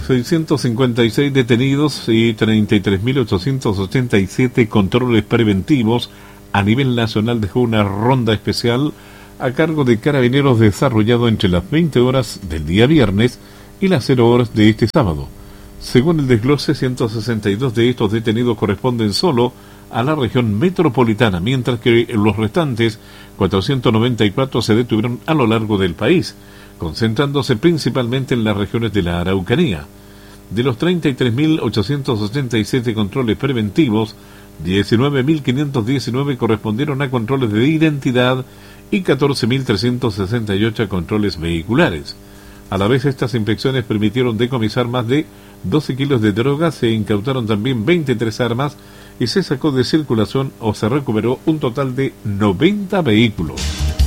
656 detenidos y 33.887 controles preventivos a nivel nacional dejó una ronda especial a cargo de Carabineros desarrollado entre las 20 horas del día viernes y las 0 horas de este sábado. Según el desglose, 162 de estos detenidos corresponden solo a la región metropolitana, mientras que los restantes 494 se detuvieron a lo largo del país, concentrándose principalmente en las regiones de la Araucanía. De los 33.887 controles preventivos, 19.519 correspondieron a controles de identidad y 14.368 a controles vehiculares. A la vez, estas inspecciones permitieron decomisar más de 12 kilos de drogas, se incautaron también 23 armas y se sacó de circulación o se recuperó un total de 90 vehículos.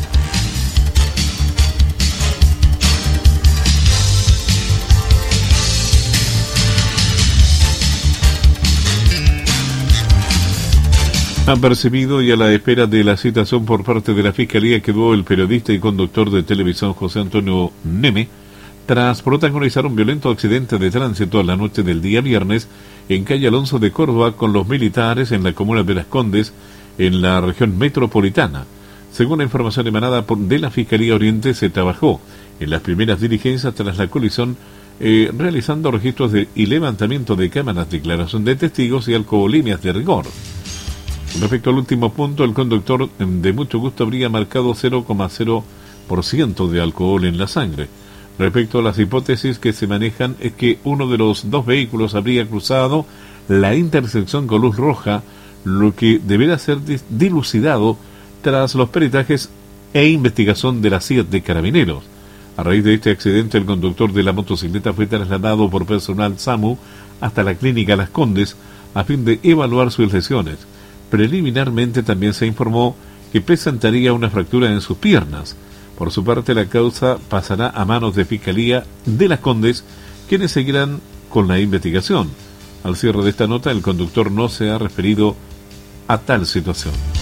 Apercibido y a la espera de la citación por parte de la Fiscalía quedó el periodista y conductor de televisión José Antonio Neme, tras protagonizar un violento accidente de tránsito la noche del día viernes en calle Alonso de Córdoba con los militares en la comuna de Las Condes, en la región metropolitana. Según la información emanada de la Fiscalía Oriente, se trabajó en las primeras diligencias tras la colisión, realizando registros y levantamiento de cámaras, declaración de testigos y alcoholíneas de rigor. Respecto al último punto, el conductor de mucho gusto habría marcado 0,0% de alcohol en la sangre. Respecto a las hipótesis que se manejan, es que uno de los dos vehículos habría cruzado la intersección con luz roja, lo que deberá ser dilucidado tras los peritajes e investigación de la CIA de Carabineros. A raíz de este accidente, el conductor de la motocicleta fue trasladado por personal SAMU hasta la clínica Las Condes a fin de evaluar sus lesiones. Preliminarmente también se informó que presentaría una fractura en sus piernas. Por su parte, la causa pasará a manos de Fiscalía de Las Condes, quienes seguirán con la investigación. Al cierre de esta nota, el conductor no se ha referido a tal situación.